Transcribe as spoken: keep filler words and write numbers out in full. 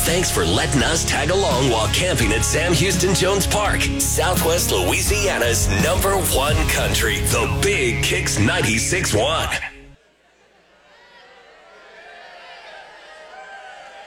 thanks for letting us tag along while camping at Sam Houston Jones Park, Southwest Louisiana's number one country, the Big Kicks ninety-six point one.